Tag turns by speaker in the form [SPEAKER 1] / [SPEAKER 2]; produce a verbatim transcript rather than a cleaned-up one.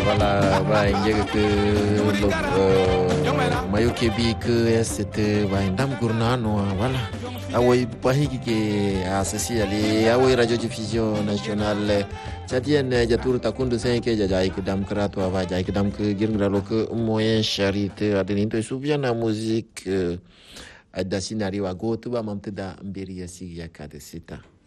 [SPEAKER 1] voilà ba inge ke lo mayo ke bi ke c'était ba ndam gurnano voilà awoy bahigi ke asasi ali awoy radio diffusion nationale tadienne jatur takundu senke jajai ke dam krato ava jai ke dam ke girngra lo ke moyen charité adeni to souviens la musique adasina riwa go tuba mamtida mbiri ya sigi ya kadesita